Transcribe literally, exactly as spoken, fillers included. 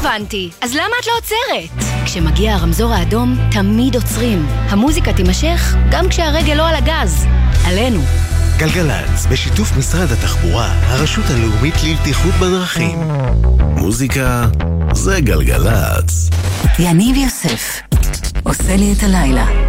הבנתי. אז למה את לא עוצרת? כשמגיע הרמזור האדום, תמיד עוצרים. המוזיקה תימשך גם כשהרגל לא על הגז. עלינו. גלגלץ, בשיתוף משרד התחבורה, הרשות הלאומית לבטיחות בדרכים. מוזיקה זה גלגלץ. יניב יוסף עושה לי את הלילה.